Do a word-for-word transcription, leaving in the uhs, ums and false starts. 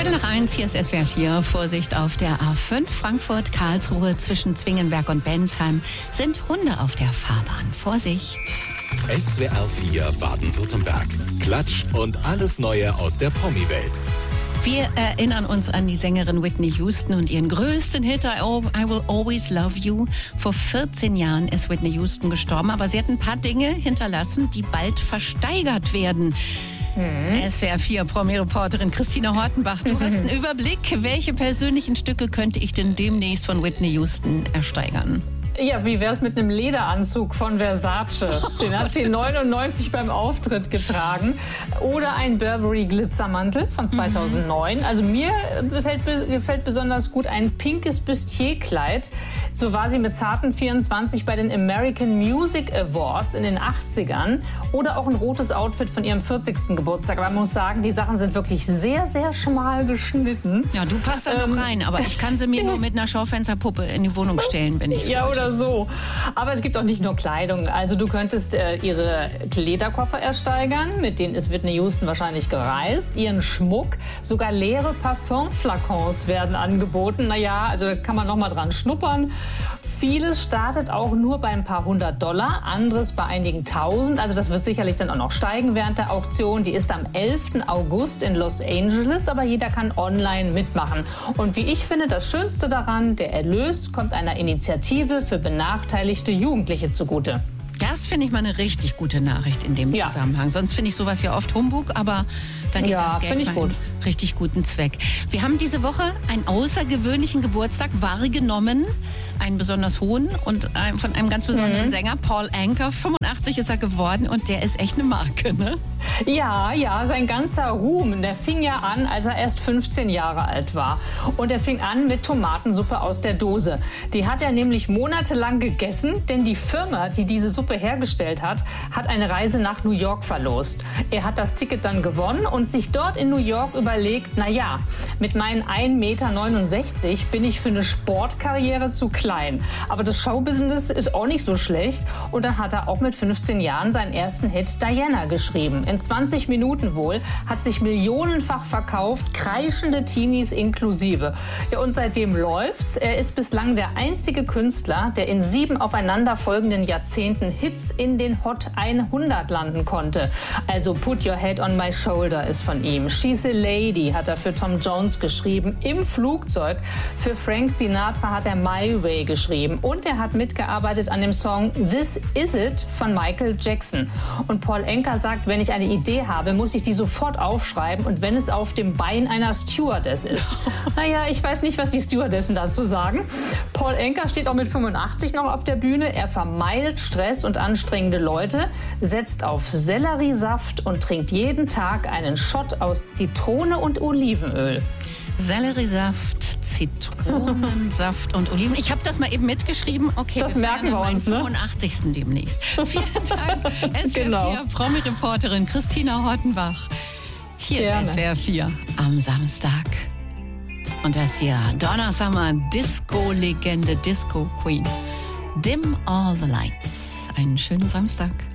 Viertel nach eins, hier ist S W R vier. Vorsicht auf der A fünf Frankfurt-Karlsruhe zwischen Zwingenberg und Bensheim sind Hunde auf der Fahrbahn. Vorsicht! S W R vier Baden-Württemberg. Klatsch und alles Neue aus der Promi-Welt. Wir erinnern uns an die Sängerin Whitney Houston und ihren größten Hit I, I Will Always Love You. Vor vierzehn Jahren ist Whitney Houston gestorben, aber sie hat ein paar Dinge hinterlassen, die bald versteigert werden. Hm. S W R vier Promi-Reporterin Christina Hortenbach, du hast einen Überblick. Welche persönlichen Stücke könnte ich denn demnächst von Whitney Houston ersteigern? Ja, wie wär's mit einem Lederanzug von Versace? Den hat sie neunundneunzig beim Auftritt getragen. Oder ein Burberry-Glitzermantel von zweitausendneun. Mhm. Also mir gefällt, gefällt besonders gut ein pinkes Bustier-Kleid. So war sie mit zarten vierundzwanzig bei den American Music Awards in den achtzigern. Oder auch ein rotes Outfit von ihrem vierzigsten Geburtstag. Aber man muss sagen, die Sachen sind wirklich sehr, sehr schmal geschnitten. Ja, du passt da ähm, noch rein. Aber ich kann sie mir nur mit einer Schaufensterpuppe in die Wohnung stellen, wenn ich ja, oder so. Aber es gibt auch nicht nur Kleidung. Also du könntest äh, ihre Lederkoffer ersteigern, mit denen ist Whitney Houston wahrscheinlich gereist. Ihren Schmuck, sogar leere Parfumflakons werden angeboten. Naja, also kann man noch mal dran schnuppern. Vieles startet auch nur bei ein paar hundert Dollar, anderes bei einigen tausend. Also das wird sicherlich dann auch noch steigen während der Auktion. Die ist am elften August in Los Angeles, aber jeder kann online mitmachen. Und wie ich finde, das Schönste daran, der Erlös kommt einer Initiative für benachteiligte Jugendliche zugute. Das finde ich mal eine richtig gute Nachricht in dem ja. Zusammenhang. Sonst finde ich sowas ja oft Humbug, aber da geht ja, das Geld ich für gut. einen richtig guten Zweck. Wir haben diese Woche einen außergewöhnlichen Geburtstag wahrgenommen, einen besonders hohen und ein, von einem ganz besonderen mhm. Sänger, Paul Anka. fünfundachtzig ist er geworden und der ist echt eine Marke, ne? Ja, ja, sein ganzer Ruhm, der fing ja an, als er erst fünfzehn Jahre alt war. Und er fing an mit Tomatensuppe aus der Dose. Die hat er nämlich monatelang gegessen, denn die Firma, die diese Suppe hergestellt hat, hat eine Reise nach New York verlost. Er hat das Ticket dann gewonnen und sich dort in New York überlegt, na ja, mit meinen ein Meter neunundsechzig bin ich für eine Sportkarriere zu klein. Aber das Showbusiness ist auch nicht so schlecht. Und dann hat er auch mit fünfzehn Jahren seinen ersten Hit Diana geschrieben. In zwanzig Minuten wohl, hat sich millionenfach verkauft, kreischende Teenies inklusive. Ja, und seitdem läuft's. Er ist bislang der einzige Künstler, der in sieben aufeinanderfolgenden Jahrzehnten Hits in den Hot hundert landen konnte. Also Put Your Head on My Shoulder ist von ihm. She's a Lady hat er für Tom Jones geschrieben. Im Flugzeug für Frank Sinatra hat er My Way geschrieben. Und er hat mitgearbeitet an dem Song This Is It von Michael Jackson. Und Paul Anka sagt, wenn ich eine Idee habe, muss ich die sofort aufschreiben und wenn es auf dem Bein einer Stewardess ist. Naja, ich weiß nicht, was die Stewardessen dazu sagen. Paul Anka steht auch mit fünfundachtzig noch auf der Bühne. Er vermeidet Stress und anstrengende Leute, setzt auf Selleriesaft und trinkt jeden Tag einen Shot aus Zitrone und Olivenöl. Selleriesaft, Zitronensaft und Oliven. Ich habe das mal eben mitgeschrieben. Okay, das wir merken wir uns, ne? fünfundachtzigsten demnächst. Vielen Dank, S W R vier genau. Promi-Reporterin Christina Hortenbach. Hier Gerne. ist S W R vier am Samstag. Und das hier Donna Summer, Disco-Legende, Disco-Queen. Dim All the Lights. Einen schönen Samstag.